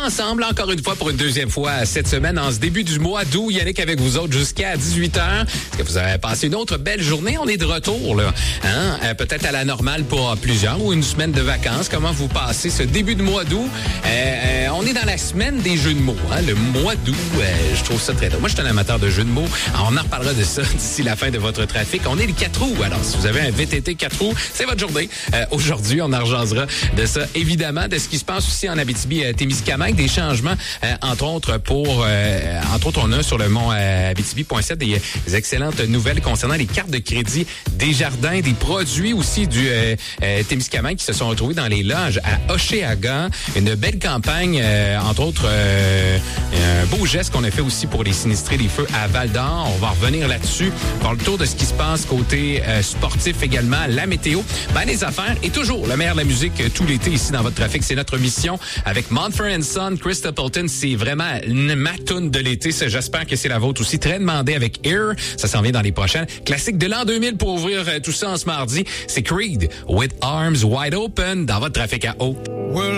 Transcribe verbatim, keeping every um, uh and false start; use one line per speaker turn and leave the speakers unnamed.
ensemble encore une fois pour une deuxième fois cette semaine en ce début du mois d'août. Yannick avec vous autres jusqu'à dix-huit heures. Est-ce que vous avez passé une autre belle journée? On est de retour, là. Hein? Euh, peut-être à la normale pour plusieurs ou une semaine de vacances. Comment vous passez ce début de mois d'août? Euh, euh, on est dans la semaine des jeux de mots. Hein? Le mois d'août, euh, je trouve ça très drôle. Moi, je suis un amateur de jeux de mots. Alors, on en reparlera de ça d'ici la fin de votre trafic. On est les quatre roues. Alors, si vous avez un V T T quatre roues, c'est votre journée. Euh, aujourd'hui, on en rejansera de ça, évidemment, de ce qui se passe aussi en Abitibi-Témiscamingue, des changements, euh, entre autres, pour, euh, entre autres, on a sur le mont euh, Abitibi point sept des, des excellentes nouvelles concernant les cartes de crédit des jardins, des produits aussi du euh, euh, Témiscamingue qui se sont retrouvés dans les loges à Hochelaga. Une belle campagne, euh, entre autres, euh, un beau geste qu'on a fait aussi pour les sinistrés des feux à Val-d'Or. On va revenir là-dessus, faire le tour de ce qui se passe côté euh, sportif également, la météo, ben les affaires et toujours le meilleur de la musique euh, tout l'été ici dans votre trafic. C'est notre mission avec Mumford and Son, Chris Stapleton. C'est vraiment une matoune de l'été. Ça, j'espère que c'est la vôtre aussi. Très demandé avec Air. Ça s'en vient dans les prochaines. Classique de l'an deux mille pour ouvrir euh, tout ça en ce mardi. C'est Creed with Arms Wide Open dans votre trafic à eau.